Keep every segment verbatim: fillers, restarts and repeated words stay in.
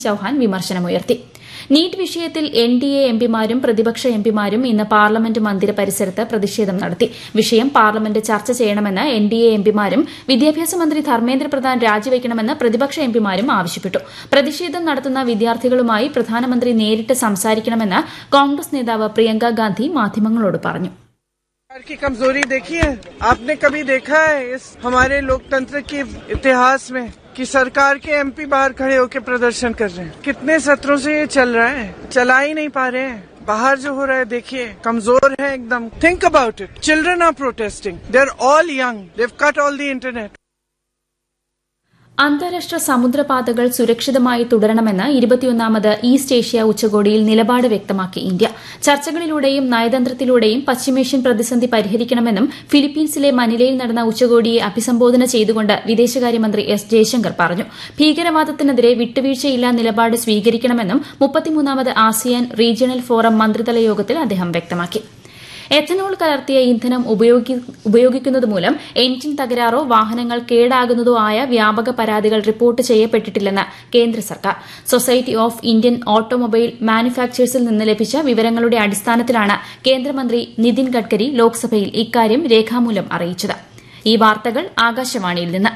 Chouhan വിമർശനമുയർത്തി. NEET വിഷയത്തിൽ N D A എംപിമാരും പ്രതിപക്ഷ എംപിമാരും ഇന്ന് പാർലമെന്റ് മന്ദിര പരിസരത്ത് പ്രതിഷേധം നടത്തി. വിഷയം പാർലമെന്റ് ചർച്ച ചെയ്യണമെന്ന് എൻ ഡി എ എംപിമാരും വിദ്യാഭ്യാസ മന്ത്രി ധർമ്മേന്ദ്ര പ്രധാൻ രാജിവയ്ക്കണമെന്ന് പ്രതിപക്ഷ എംപിമാരും ആവശ്യപ്പെട്ടു. പ്രതിഷേധം നടത്തുന്ന വിദ്യാർത്ഥികളുമായി പ്രധാനമന്ത്രി നേരിട്ട് സംസാരിക്കണമെന്ന് കോൺഗ്രസ് നേതാവ് പ്രിയങ്ക ഗാന്ധി മാധ്യമങ്ങളോട് പറഞ്ഞു. सरकार की कमजोरी देखिए, आपने कभी देखा है इस हमारे लोकतंत्र के इतिहास में कि सरकार के एमपी बाहर खड़े होकर प्रदर्शन कर रहे हैं? कितने सत्रों से ये चल रहा है, चला ही नहीं पा रहे हैं. बाहर जो हो रहा है देखिए, कमजोर है एकदम. Think about it. Children are protesting. They're all young. They've cut all the internet. അന്താരാഷ്ട്ര സമുദ്രപാതകൾ സുരക്ഷിതമായി തുടരണമെന്ന് ഇരുപത്തിയൊന്നാമത് ഈസ്റ്റ് ഏഷ്യ ഉച്ചകോടിയിൽ നിലപാട് വ്യക്തമാക്കി ഇന്ത്യ. ചർച്ചകളിലൂടെയും നയതന്ത്രത്തിലൂടെയും പശ്ചിമേഷ്യൻ പ്രതിസന്ധി പരിഹരിക്കണമെന്നും ഫിലിപ്പീൻസിലെ മനിലയിൽ നടന്ന ഉച്ചകോടിയെ അഭിസംബോധന ചെയ്തുകൊണ്ട് വിദേശകാര്യമന്ത്രി എസ് ജയശങ്കർ പറഞ്ഞു. ഭീകരവാദത്തിനെതിരെ വിട്ടുവീഴ്ചയില്ലാ നിലപാട് സ്വീകരിക്കണമെന്നും മുപ്പത്തിമൂന്നാമത് ആസിയാൻ റീജിയണൽ ഫോറം മന്ത്രിതല യോഗത്തിൽ അദ്ദേഹം വ്യക്തമാക്കി. എഥനോൾ കലർത്തിയ ഇന്ധനം ഉപയോഗിക്കുന്നത് മൂലം എഞ്ചിൻ തകരാറോ വാഹനങ്ങൾ കേടാകുന്നതോ ആയ വ്യാപക പരാതികൾ റിപ്പോർട്ട് ചെയ്യപ്പെട്ടിട്ടില്ലെന്ന് കേന്ദ്ര സർക്കാർ. സൊസൈറ്റി ഓഫ് ഇന്ത്യൻ ഓട്ടോമൊബൈൽ മാനുഫാക്ചേഴ്സിൽ നിന്ന് ലഭിച്ച വിവരങ്ങളുടെ അടിസ്ഥാനത്തിലാണ് കേന്ദ്രമന്ത്രി നിതിൻ ഗഡ്കരി ലോക്സഭയിൽ ഇക്കാര്യം രേഖാമൂലം അറിയിച്ചത്. ഈ വാർത്തകൾ ആകാശവാണിയിൽ നിന്ന്.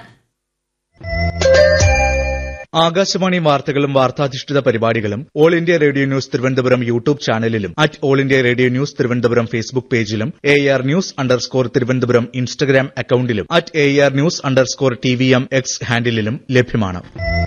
ആകാശവാണി വാർത്തകളും വാർത്താധിഷ്ഠിത പരിപാടികളും all India radio news Thiruvananthapuram YouTube ചാനലിലും at all India radio news Thiruvananthapuram Facebook പേജിലും A R news underscore Thiruvananthapuram Instagram അക്കൌണ്ടിലും at A R news underscore T V M X ഹാൻഡിലും ലഭ്യമാണ്.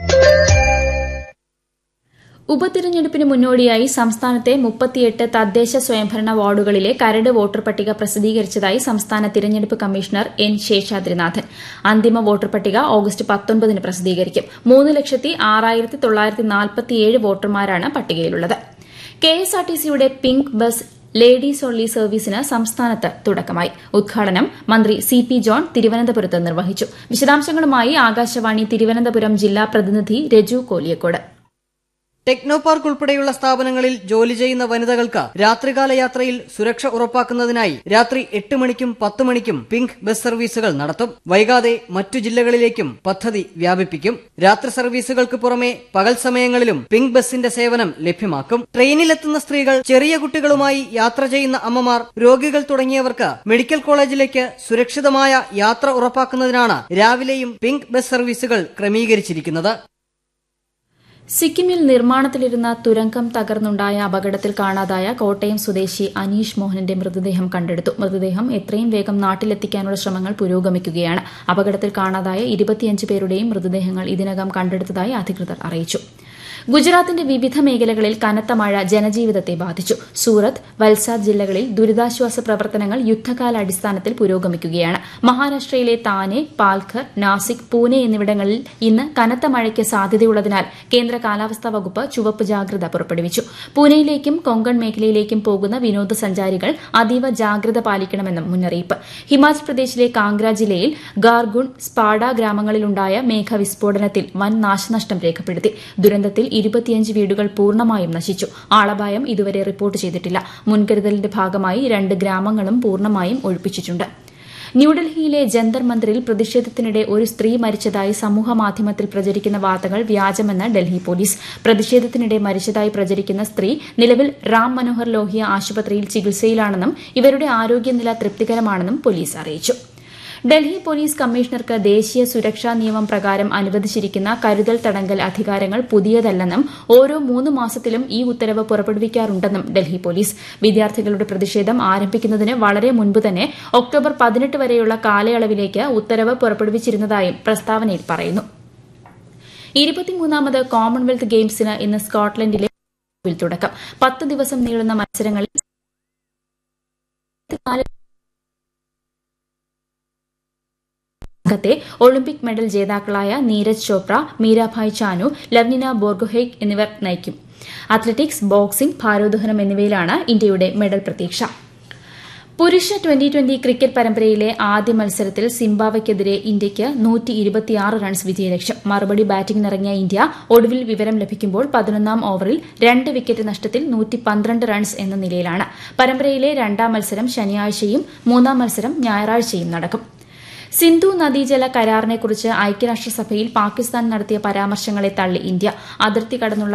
ഉപതിരഞ്ഞെടുപ്പിന് മുന്നോടിയായി സംസ്ഥാനത്തെ മുപ്പത്തിയെട്ട് തദ്ദേശ സ്വയംഭരണ വാർഡുകളിലെ കരട് വോട്ടർ പട്ടിക പ്രസിദ്ധീകരിച്ചതായി സംസ്ഥാന തിരഞ്ഞെടുപ്പ് കമ്മീഷണർ എൻ ശേഷാദ്രിനാഥൻ. അന്തിമ വോട്ടർ പട്ടിക ഓഗസ്റ്റ് പത്തൊൻപതിന് പ്രസിദ്ധീകരിക്കും. മൂന്ന് ലക്ഷത്തി ആറായിരത്തി തൊള്ളായിരത്തി നാൽപ്പത്തിയേഴ് വോട്ടർമാരാണ് പട്ടികയിലുള്ളത്. കെ എസ് ആർ ടി സിയുടെ പിങ്ക് ബസ് ലേഡീസ് ഓൺലി സർവീസിന് സംസ്ഥാനത്ത് തുടക്കമായി. ഉദ്ഘാടനം മന്ത്രി സി പി ജോൺ തിരുവനന്തപുരത്ത് നിർവഹിച്ചു. വിശദാംശങ്ങളുമായി ആകാശവാണി തിരുവനന്തപുരം ജില്ലാ പ്രതിനിധി രജു കോലിയക്കോട്. ടെക്നോ പാർക്ക് ഉൾപ്പെടെയുള്ള സ്ഥാപനങ്ങളിൽ ജോലി ചെയ്യുന്ന വനിതകൾക്ക് രാത്രികാല യാത്രയിൽ സുരക്ഷ ഉറപ്പാക്കുന്നതിനായി രാത്രി എട്ട് മണിക്കും പത്ത് മണിക്കും പിങ്ക് ബസ് സർവീസുകൾ നടത്തും. വൈകാതെ മറ്റു ജില്ലകളിലേക്കും പദ്ധതി വ്യാപിപ്പിക്കും. രാത്രി സർവീസുകൾക്ക് പുറമെ പകൽ സമയങ്ങളിലും പിങ്ക് ബസിന്റെ സേവനം ലഭ്യമാക്കും. ട്രെയിനിലെത്തുന്ന സ്ത്രീകൾ, ചെറിയ കുട്ടികളുമായി യാത്ര ചെയ്യുന്ന അമ്മമാർ, രോഗികൾ തുടങ്ങിയവർക്ക് മെഡിക്കൽ കോളേജിലേക്ക് സുരക്ഷിതമായ യാത്ര ഉറപ്പാക്കുന്നതിനാണ് രാവിലെയും പിങ്ക് ബസ് സർവീസുകൾ ക്രമീകരിച്ചിരിക്കുന്നത്. സിക്കിമിൽ നിർമ്മാണത്തിലിരുന്ന തുരങ്കം തകർന്നുണ്ടായ അപകടത്തിൽ കാണാതായ കോട്ടയം സ്വദേശി അനീഷ് മോഹനന്റെ മൃതദേഹം കണ്ടെടുത്തു. മൃതദേഹം എത്രയും വേഗം നാട്ടിലെത്തിക്കാനുള്ള ശ്രമങ്ങൾ പുരോഗമിക്കുകയാണ്. അപകടത്തിൽ കാണാതായ ഇരുപത്തിയഞ്ച് പേരുടെയും മൃതദേഹങ്ങൾ ഇതിനകം കണ്ടെടുത്തതായി അധികൃതർ അറിയിച്ചു. ഗുജറാത്തിന്റെ വിവിധ മേഖലകളിൽ കനത്ത മഴ ജനജീവിതത്തെ ബാധിച്ചു. സൂറത്ത്, വൽസാദ് ജില്ലകളിൽ ദുരിതാശ്വാസ പ്രവർത്തനങ്ങൾ യുദ്ധകാലാടിസ്ഥാനത്തിൽ പുരോഗമിക്കുകയാണ്. മഹാരാഷ്ട്രയിലെ താനെ, പാൽഘർ, നാസിക്, പൂനെ എന്നിവിടങ്ങളിൽ ഇന്ന് കനത്ത മഴയ്ക്ക് സാധ്യതയുള്ളതിനാൽ കേന്ദ്ര കാലാവസ്ഥാ വകുപ്പ് ചുവപ്പ് ജാഗ്രത പുറപ്പെടുവിച്ചു. പൂനെയിലേക്കും കൊങ്കൺ മേഖലയിലേക്കും പോകുന്ന വിനോദസഞ്ചാരികൾ അതീവ ജാഗ്രത പാലിക്കണമെന്നും മുന്നറിയിപ്പ്. ഹിമാചൽ പ്രദേശിലെ കാംഗ്ര ജില്ലയിൽ ഗാർഗുൺ, സ്പാഡ ഗ്രാമങ്ങളിലുണ്ടായ മേഘവിസ്ഫോടനത്തിൽ വൻ നാശനഷ്ടം രേഖപ്പെടുത്തി. ദുരന്തത്തിൽ ഇരുപത്തിയഞ്ച് വീടുകൾ പൂർണ്ണമായും നശിച്ചു. ആളപായം ഇതുവരെ റിപ്പോർട്ട് ചെയ്തിട്ടില്ല. മുൻകരുതലിന്റെ ഭാഗമായി രണ്ട് ഗ്രാമങ്ങളും പൂർണ്ണമായും ഒഴിപ്പിച്ചിട്ടുണ്ട്. ന്യൂഡൽഹിയിലെ ജന്തർ മന്ദിറിൽ പ്രതിഷേധത്തിനിടെ ഒരു സ്ത്രീ മരിച്ചതായി സമൂഹമാധ്യമത്തിൽ പ്രചരിക്കുന്ന വാർത്തകൾ വ്യാജമെന്ന് ഡൽഹി പോലീസ്. പ്രതിഷേധത്തിനിടെ മരിച്ചതായി പ്രചരിക്കുന്ന സ്ത്രീ നിലവിൽ റാം മനോഹർ ലോഹിയ ആശുപത്രിയിൽ ചികിത്സയിലാണെന്നും ഇവരുടെ ആരോഗ്യനില തൃപ്തികരമാണെന്നും പോലീസ് അറിയിച്ചു. ഡൽഹി പോലീസ് കമ്മീഷണർക്ക് ദേശീയ സുരക്ഷാ നിയമം പ്രകാരം അനുവദിച്ചിരിക്കുന്ന കരുതൽ തടങ്കൽ അധികാരങ്ങൾ പുതിയതല്ലെന്നും ഓരോ മൂന്ന് മാസത്തിലും ഈ ഉത്തരവ് പുറപ്പെടുവിക്കാറുണ്ടെന്നും ഡൽഹി പോലീസ്. വിദ്യാർത്ഥികളുടെ പ്രതിഷേധം ആരംഭിക്കുന്നതിന് വളരെ മുൻപ് തന്നെ ഒക്ടോബർ പതിനെട്ട് വരെയുള്ള കാലയളവിലേക്ക് ഉത്തരവ് പുറപ്പെടുവിച്ചിരുന്നതായും പ്രസ്താവനയിൽ പറയുന്നു. ഇരുപത്തിമൂന്നാമത് കോമൺവെൽത്ത് ഗെയിംസിന് ഇന്ന് സ്കോട്ട്ലൻഡിലെ തുടക്കം. പത്ത് ദിവസം നീളുന്ന മത്സരങ്ങളിൽ ത്തെ ഒളിമ്പിക് മെഡൽ ജേതാക്കളായ നീരജ് ചോപ്ര, മീരാഭായ് ചാനു, ലവ്നിന ബോർഗോഹെയ്ൻ എന്നിവർ നയിക്കും. അത്ലറ്റിക്സ്, ബോക്സിംഗ്, ഭാരോദ്വഹനം എന്നിവയിലാണ് ഇന്ത്യയുടെ മെഡൽ പ്രതീക്ഷ. പുരുഷ ട്വന്റി ട്വന്റി ക്രിക്കറ്റ് പരമ്പരയിലെ ആദ്യ മത്സരത്തിൽ സിംബാബ്വെയ്ക്കെതിരെ ഇന്ത്യയ്ക്ക് നൂറ്റി ഇരുപത്തിയാറ് റൺസ് വിജയലക്ഷ്യം. മറുപടി ബാറ്റിംഗിനിറങ്ങിയ ഇന്ത്യ ഒടുവിൽ വിവരം ലഭിക്കുമ്പോൾ പതിനൊന്നാം ഓവറിൽ രണ്ട് വിക്കറ്റ് നഷ്ടത്തിൽ നൂറ്റി പന്ത്രണ്ട് റൺസ് എന്ന നിലയിലാണ്. പരമ്പരയിലെ രണ്ടാം മത്സരം ശനിയാഴ്ചയും മൂന്നാം മത്സരം ഞായറാഴ്ചയും നടക്കും. സിന്ധു നദീജല കരാറിനെക്കുറിച്ച് ഐക്യരാഷ്ട്രസഭയിൽ പാകിസ്ഥാൻ നടത്തിയ പരാമർശങ്ങളെ തള്ളി ഇന്ത്യ. അതിർത്തി കടന്നുള്ള